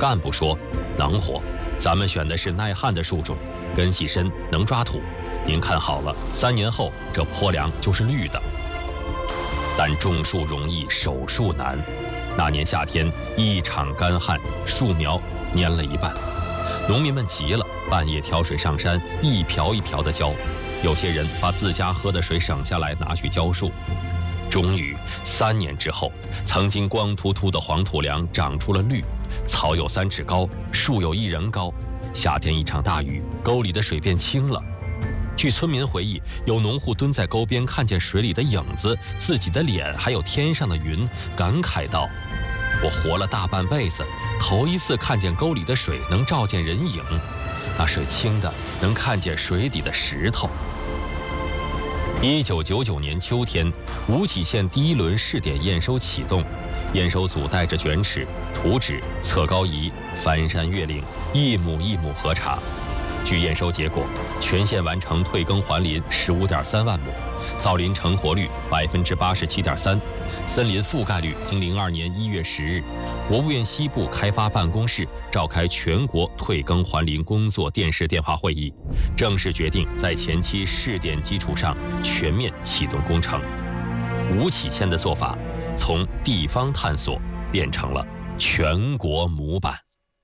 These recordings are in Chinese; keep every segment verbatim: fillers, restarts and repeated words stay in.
干部说能活，咱们选的是耐旱的树种，根系深，能抓土。您看好了，三年后这坡梁就是绿的。但种树容易，守树难。那年夏天一场干旱，树苗蔫了一半，农民们急了，半夜挑水上山，一瓢一瓢地浇。有些人把自家喝的水省下来拿去浇树。终于三年之后，曾经光秃秃的黄土梁长出了绿，草有三尺高，树有一人高。夏天一场大雨，沟里的水变清了。据村民回忆，有农户蹲在沟边，看见水里的影子、自己的脸，还有天上的云，感慨道：“我活了大半辈子，头一次看见沟里的水能照见人影，那水清的能看见水底的石头。”一九九九年秋天，吴起县第一轮试点验收启动，验收组带着卷尺、图纸、测高仪，翻山越岭，一亩一亩核查。据验收结果，全县完成退耕还林十五点三万亩，造林成活率百分之八十七点三，森林覆盖率。经零二年一月十日，国务院西部开发办公室召开全国退耕还林工作电视电话会议，正式决定在前期试点基础上全面启动工程。吴起县的做法从地方探索变成了全国模板。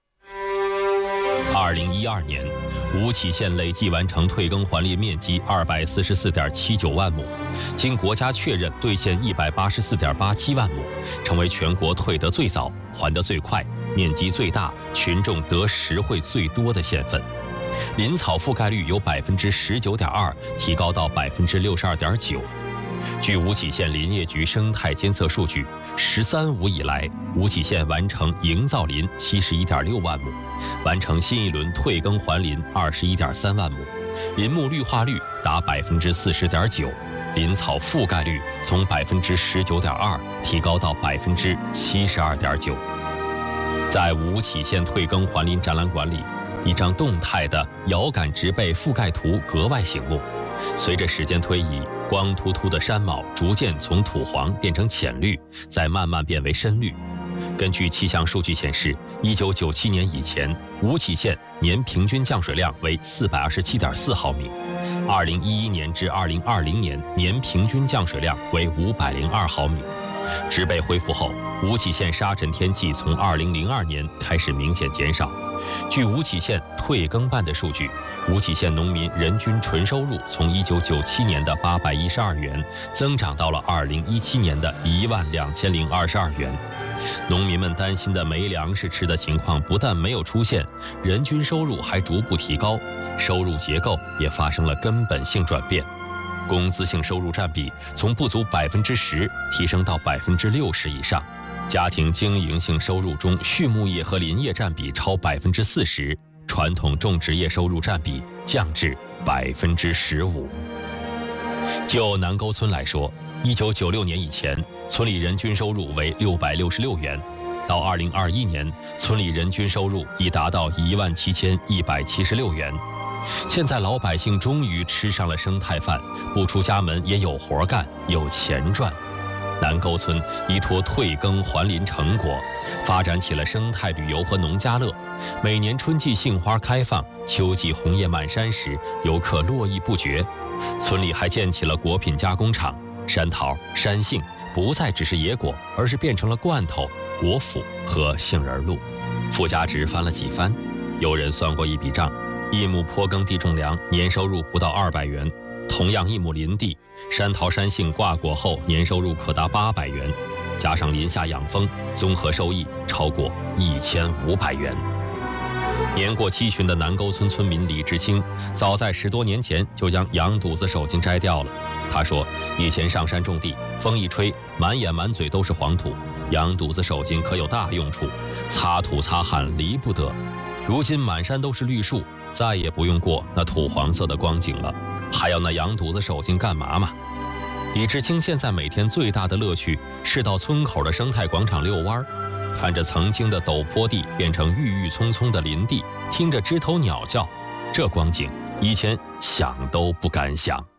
二零一二年，吴起县累计完成退耕还林面积二百四十四点七九万亩，经国家确认兑现一百八十四点八七万亩，成为全国退得最早、还得最快、面积最大、群众得实惠最多的县份。林草覆盖率由百分之十九点二提高到百分之六十二点九。据吴起县林业局生态监测数据，“十三五”以来，吴起县完成营造林七十一点六万亩，完成新一轮退耕还林二十一点三万亩，林木绿化率达百分之四十点九，林草覆盖率从百分之十九点二提高到百分之七十二点九。在吴起县退耕还林展览馆里，一张动态的遥感植被覆盖图格外醒目。随着时间推移，光秃秃的山毛逐渐从土黄变成浅绿，再慢慢变为深绿。根据气象数据显示，一九九七年以前，吴起县年平均降水量为四百二十七点四毫米，二零一一年至二零二零年年平均降水量为五百零二毫米。植被恢复后，吴起县沙尘天气从二零零二年开始明显减少。据吴起县退耕办的数据，吴起县农民人均纯收入从一九九七年的八百一十二元增长到了二零一七年的一万两千零二十二元。农民们担心的没粮食吃的情况不但没有出现，人均收入还逐步提高，收入结构也发生了根本性转变。工资性收入占比从不足百分之十提升到百分之六十以上。家庭经营性收入中，畜牧业和林业占比超百分之四十，传统种植业收入占比降至百分之十五。就南沟村来说，一九九六年以前，村里人均收入为六百六十六元，到二零二一年，村里人均收入已达到一万七千一百七十六元。现在老百姓终于吃上了生态饭，不出家门也有活干，有钱赚。南沟村依托退耕还林成果，发展起了生态旅游和农家乐。每年春季杏花开放，秋季红叶满山时，游客络绎不绝。村里还建起了果品加工厂，山桃、山杏不再只是野果，而是变成了罐头、果脯和杏仁露，附加值翻了几番。有人算过一笔账，一亩坡耕地种粮年收入不到二百元。同样一亩林地，山桃山杏挂果后年收入可达八百元，加上林下养蜂，综合收益超过一千五百元。年过七旬的南沟村村民李志清，早在十多年前就将羊肚子手巾摘掉了。他说，以前上山种地，风一吹，满眼满嘴都是黄土，羊肚子手巾可有大用处，擦土擦汗离不得。如今满山都是绿树，再也不用过那土黄色的光景了，还要那羊肚子手巾干嘛嘛？李志清现在每天最大的乐趣是到村口的生态广场遛弯，看着曾经的陡坡地变成郁郁葱葱的林地，听着枝头鸟叫，这光景以前想都不敢想。